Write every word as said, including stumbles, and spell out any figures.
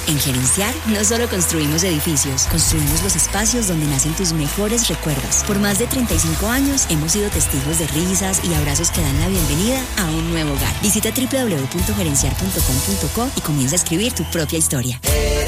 En Gerenciar, no solo construimos edificios, construimos los espacios donde nacen tus mejores recuerdos. Por más de treinta y cinco años, hemos sido testigos de risas y abrazos que dan la bienvenida a un nuevo hogar. Visita doble u doble u doble u punto gerenciar punto com punto co y comienza a escribir tu propia historia.